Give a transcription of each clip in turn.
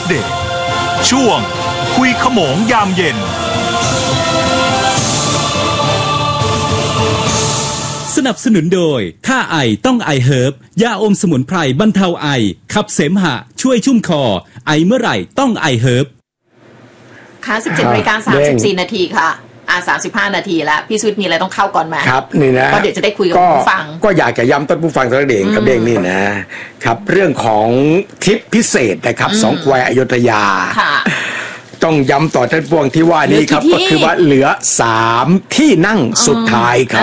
เดตช่วงคุยขโมงยามเย็นสนับสนุนโดยค่าไอต้องไอเฮิร์บยาอมสมุนไพรบรรเทาไอขับเสมหะช่วยชุ่มคอไอเมื่อไหร่ต้องไอเฮิร์บค่ะ 17:34 นาทีค่ะ35 นาทีแล้วพี่สวิทมีอะไรต้องเข้าก่อนไหมครับนี่นะก็เดี๋ยวจะได้คุยกับผู้ฟังก็อยากจะย้ำต้นผู้ฟังตัวเด็กกับเด็กนี่นะครับเรื่องของทริปพิเศษนะครับสองแควอยุธยาต้องย้ำต่อท่านพวงที่ว่านี้ครับก็คือว่าเหลือ3ที่นั่งสุดท้ายครับ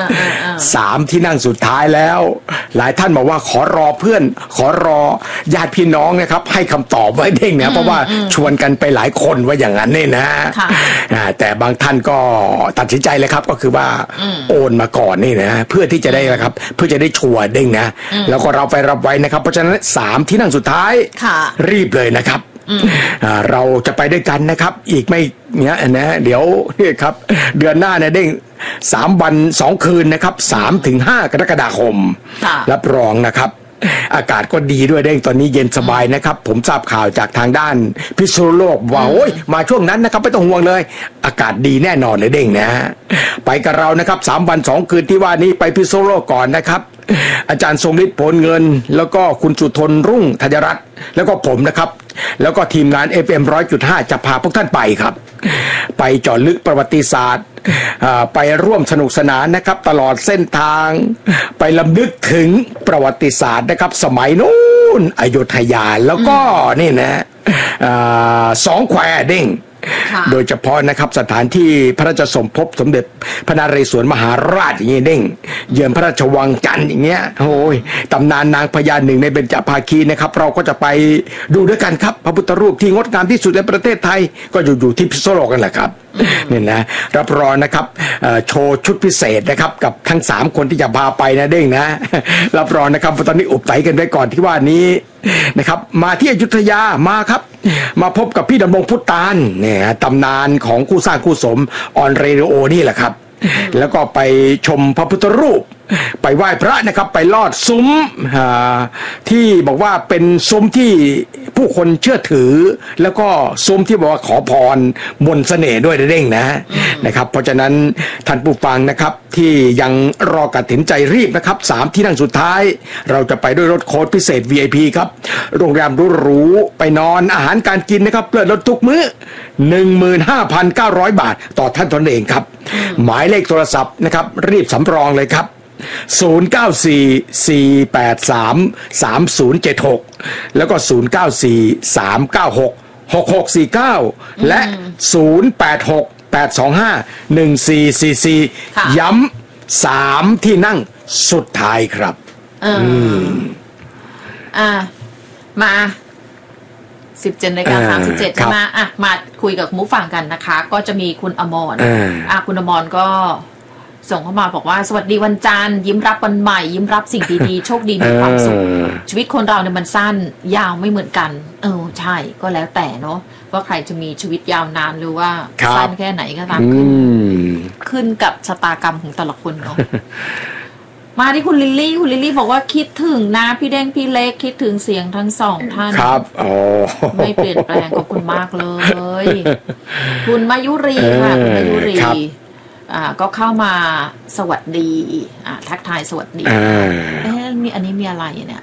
3ที่นั่งสุดท้ายแล้วหลายท่านบอกว่าขอรอเพื่อนขอรอญาติพี่น้องนะครับให้คำตอบไว้เด้งนะเพราะว่าชวนกันไปหลายคนว่าอย่างนั้นนี่นะแต่บางท่านก็ตัดสินใจเลยครับก็คือว่าโอนมาก่อนนี่นะเพื่อที่จะได้นะครับเพื่อจะได้ชัวร์เด้งนะแล้วก็เราไปรับไว้นะครับเพราะฉะนั้น3ที่นั่งสุดท้ายรีบเลยนะครับเราจะไปด้วยกันนะครับอีกไม่เนี้ยนะเดี๋ยวนี่ครับเดือนหน้าเนี่ยเด้ง3 วัน 2 คืนนะครับ3 ถึง 5 กรกฎาคมรับรองนะครับอากาศก็ดีด้วยเด้งตอนนี้เย็นสบายนะครับผมทราบข่าวจากทางด้านพิษณุโลกว่าโอ้ยมาช่วงนั้นนะครับไม่ต้องห่วงเลยอากาศดีแน่นอนเลยเด้งนะไปกับเรานะครับ3 วัน 2 คืนที่ว่านี้ไปพิษณุโลกก่อนนะครับอาจารย์ทรงฤทธิ์ผลเงินแล้วก็คุณสุทนรุ่งธัญรัตน์แล้วก็ผมนะครับแล้วก็ทีมงาน FM 100.5 จะพาพวกท่านไปครับไปเจาะลึกประวัติศาสตร์ไปร่วมสนุกสนานนะครับตลอดเส้นทางไปลำลึกถึงประวัติศาสตร์นะครับสมัยนู้นอยุธยาแล้วก็นี่นะสองแควเด้งโดยเฉพาะนะครับสถานที่พระราชสมภพสมเด็จพระนเรศวรมหาราชอย่างนี้เด้งเยือนพระราชวังจันทร์อย่างเงี้ยโอ้ยตำนานนางพญาหนึ่งในเบญจภาคีนะครับเราก็จะไปดูด้วยกันครับพระพุทธรูปที่งดงามที่สุดในประเทศไทยก็อยู่ที่พิษณุโลกกันแหละครับเนี่ยนะรับรองนะครับโชว์ชุดพิเศษนะครับกับทั้ง3คนที่จะพาไปนะเด้งนะรับรองนะครับตอนนี้อุบไตกันไว้ก่อนที่ว่านี้นะครับมาที่อยุธยามาครับมาพบกับพี่ดำรงพุทธานเนี่ยตำนานของคู่สร้างคู่สมออนเรดิโอนี่แหละครับแล้วก็ไปชมพระพุทธรูปไปไหว้พระนะครับไปลอดซุ้มที่บอกว่าเป็นซุ้มที่ผู้คนเชื่อถือแล้วก็ซุ้มที่บอกว่าขอพรมนต์เสน่ห์ด้วยเด้งนะครับเพราะฉะนั้นท่านผู้ฟังนะครับที่ยังรอตัดสินใจรีบนะครับ3ที่นั่งสุดท้ายเราจะไปด้วยรถโค้ดพิเศษ VIP ครับโรงแรมหรูๆไปนอนอาหารการกินนะครับเปิดรถทุกมื้อ 15,900 บาทต่อท่านตนเองครับหมายเลขโทรศัพท์นะครับรีบสำรองเลยครับ0944833076แล้วก็0943966649และ0868251444ย้ำ3ที่นั่งสุดท้ายครับมา17:37ใช่ไหมมาคุยกับคุณผู้ฟังกันนะคะก็จะมีคุณอมรคุณอมรก็ส่งเข้ามาบอกว่าสวัสดีวันจันทร์ยิ้มรับวันใหม่ยิ้มรับสิ่งดีๆโชคดีมีความสุขชีวิตคนเราเนี่ยมันสั้นยาวไม่เหมือนกันใช่ก็แล้วแต่เนาะว่าใครจะมีชีวิตยาวนานหรือว่าสั้นแค่ไหนก็ตามขึ้นกับชะตากรรมของแต่ละคนเนาะมาที่คุณลิลลี่บอกว่าคิดถึงนะพี่เด้งพี่เล็กคิดถึงเสียงทั้ง2ท่านครับไม่เปลี่ยนแปลงขอบคุณมากเลยคุณมายุรีค่ะคุณมายุรีก็เข้ามาสวัสดีทักทายสวัสดีมีอันนี้มีอะไรเนี่ย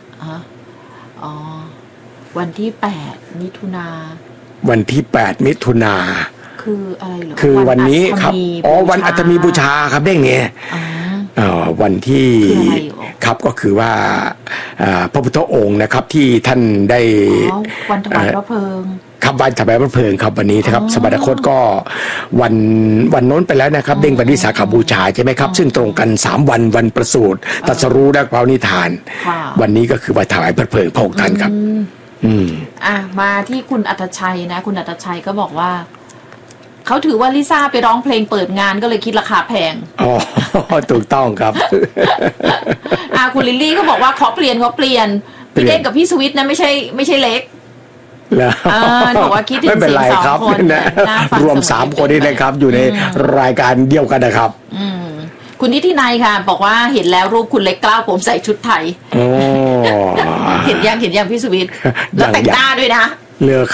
วันที่8 มิถุนาวันที่8 มิถุนาคืออะไรเหรอคือวันนี้ครับวันอัฐมีบูชาครับเด้งเนี่ยวันที่ครับก็คือว่าพระพุทธองค์นะครับที่ท่านได้วันถวายพระเพลิงครับวันถวายพระเพลิงครับวันนี้นะครับสมณคตก็วันโน้นไปแล้วนะครับเด้งวันวิสาขบูชาใช่ไหมครับซึ่งตรงกัน3 วันประสูติตรัสรู้และเผานิทานวันนี้ก็คือวันถวายพระเพลิงพระองค์ท่านครับมาที่คุณอัตชัยนะคุณอัตชัยก็บอกว่าเขาถือว่าลิซ่าไปร้องเพลงเปิดงานก็เลยคิดราคาแพงถูกต้องครับคุณลิลลี่ก็บอกว่าขอเปลี่ยนพี่เด้งกับพี่สวิทนะไม่ใช่เล็กบอกว่าคิดถึงเสียง2 คนนะรวม3 คนนี่นะครับอยู่ในรายการเดียวกันนะครับคุณนิตินัยค่ะบอกว่าเห็นแล้วรูปคุณเล็กกล้าวผมใส่ชุดไทยเห็นยังพี่สวิทแล้วแต่งหน้าด้วยนะเลือ